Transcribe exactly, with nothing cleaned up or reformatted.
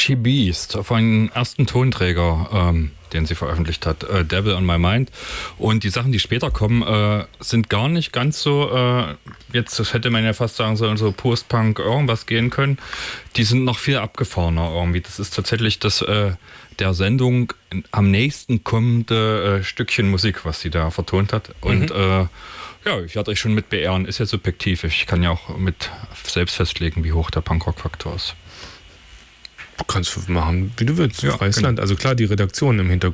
She Beast, auf einen ersten Tonträger, ähm, den sie veröffentlicht hat, äh, Devil on My Mind. Und die Sachen, die später kommen, äh, sind gar nicht ganz so, äh, jetzt das hätte man ja fast sagen sollen, so Post-Punk irgendwas gehen können. Die sind noch viel abgefahrener irgendwie. Das ist tatsächlich das äh, der Sendung am nächsten kommende äh, Stückchen Musik, was sie da vertont hat. Und mhm. äh, ja, ich werde euch schon mit beehren, ist ja subjektiv. Ich kann ja auch mit selbst festlegen, wie hoch der Punkrock-Faktor ist. Kannst du machen, wie du willst. Ja, Freies genau. Land. Also klar, die Redaktion im Hintergrund